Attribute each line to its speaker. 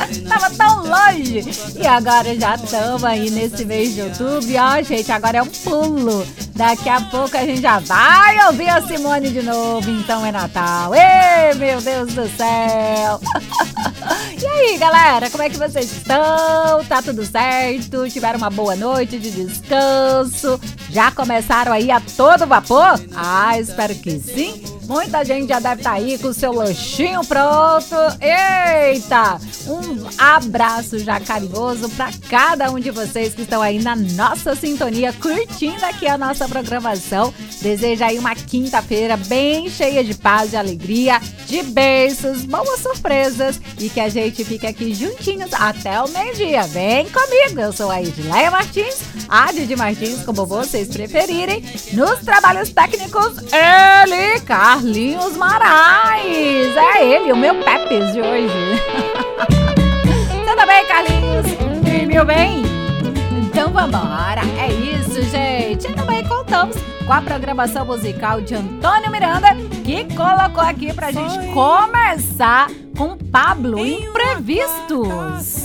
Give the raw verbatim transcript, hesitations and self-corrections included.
Speaker 1: Tava tão longe. E agora já estamos aí nesse mês de outubro. E ó, gente, agora é um pulo. Daqui a pouco a gente já vai ouvir a Simone de novo. Então é Natal. Ei, meu Deus do céu. E aí, galera, como é que vocês estão? Tá tudo certo? Tiveram uma boa noite de descanso? Já começaram aí a todo vapor? Ah, espero que sim. Muita gente já deve estar aí com o seu lanchinho pronto. Eita! Um abraço já carinhoso para cada um de vocês que estão aí na nossa sintonia, curtindo aqui a nossa programação. Desejo aí uma quinta-feira bem cheia de paz, de alegria, de beiços, boas surpresas e que a gente fique aqui juntinhos até o meio-dia. Vem comigo! Eu sou a Edileia Martins, a Didi Martins, como vocês preferirem. Nos trabalhos técnicos, ele, Carlinhos Moraes. É ele, o meu Pepes de hoje. Tudo bem, Carlinhos? E meu bem? Então vambora. É isso, gente. E também contamos com a programação musical de Antônio Miranda, que colocou aqui pra gente começar com Pablo Imprevistos.